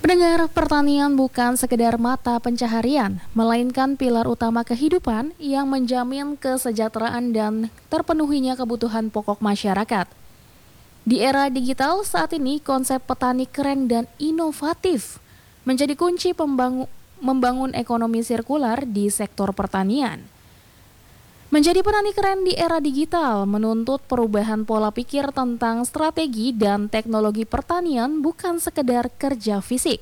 Pendengar, pertanian bukan sekedar mata pencaharian, melainkan pilar utama kehidupan yang menjamin kesejahteraan dan terpenuhinya kebutuhan pokok masyarakat. Di era digital saat ini, konsep petani keren dan inovatif menjadi kunci membangun ekonomi sirkular di sektor pertanian. Menjadi petani keren di era digital menuntut perubahan pola pikir tentang strategi dan teknologi pertanian, bukan sekedar kerja fisik.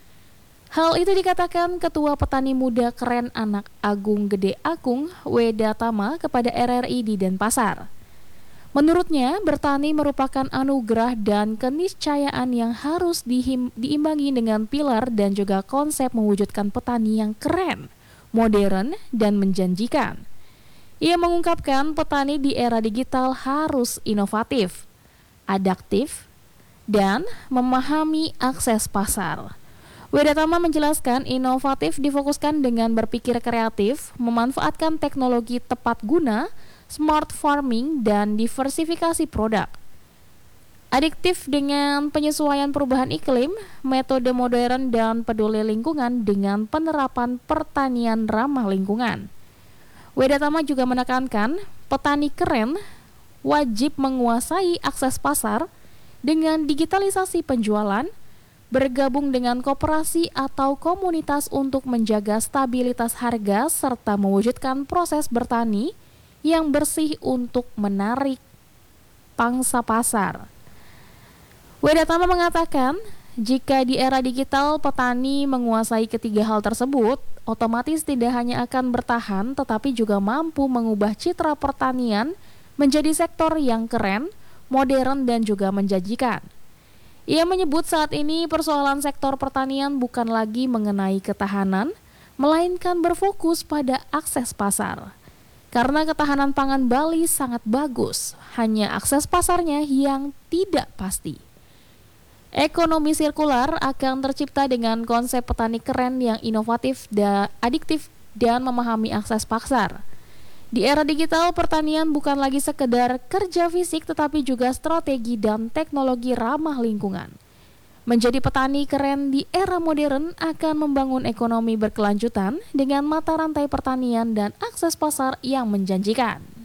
Hal itu dikatakan Ketua Petani Muda Keren Anak Agung Gede Agung, Weda Tama, kepada RRI di Denpasar. Menurutnya, bertani merupakan anugerah dan keniscayaan yang harus diimbangi dengan pilar dan juga konsep mewujudkan petani yang keren, modern, dan menjanjikan. Ia mengungkapkan petani di era digital harus inovatif, adaptif, dan memahami akses pasar. Wedatama menjelaskan inovatif difokuskan dengan berpikir kreatif, memanfaatkan teknologi tepat guna, smart farming, dan diversifikasi produk. Adiktif dengan penyesuaian perubahan iklim, metode modern dan peduli lingkungan dengan penerapan pertanian ramah lingkungan. Wedatama juga menekankan petani keren wajib menguasai akses pasar dengan digitalisasi penjualan, bergabung dengan koperasi atau komunitas untuk menjaga stabilitas harga serta mewujudkan proses bertani yang bersih untuk menarik pangsa pasar. Wedatama mengatakan, jika di era digital petani menguasai ketiga hal tersebut, otomatis tidak hanya akan bertahan tetapi juga mampu mengubah citra pertanian menjadi sektor yang keren, modern, dan juga menjanjikan. Ia menyebut saat ini persoalan sektor pertanian bukan lagi mengenai ketahanan, melainkan berfokus pada akses pasar. Karena ketahanan pangan Bali sangat bagus, hanya akses pasarnya yang tidak pasti. Ekonomi sirkular akan tercipta dengan konsep petani keren yang inovatif dan adiktif dan memahami akses pasar. Di era digital, pertanian bukan lagi sekedar kerja fisik tetapi juga strategi dan teknologi ramah lingkungan. Menjadi petani keren di era modern akan membangun ekonomi berkelanjutan dengan mata rantai pertanian dan akses pasar yang menjanjikan.